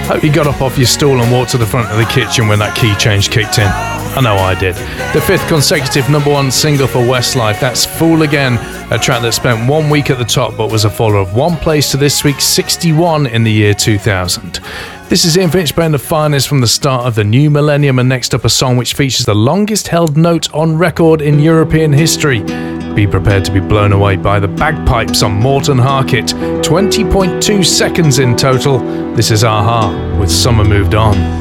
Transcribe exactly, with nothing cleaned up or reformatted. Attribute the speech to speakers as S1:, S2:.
S1: Hope you got up off your stool and walked to the front of the kitchen when that key change kicked in. I know I did. The fifth consecutive number one single for Westlife, that's Fool Again, a track that spent one week at the top but was a faller of one place to this week's sixty-one in the year two thousand. This is Ian Finch playing the finest from the start of the new millennium, and next up a song which features the longest held note on record in European history. Be prepared to be blown away by the bagpipes on Morten Harket. twenty point two seconds in total. This is a-ha with Summer Moved On.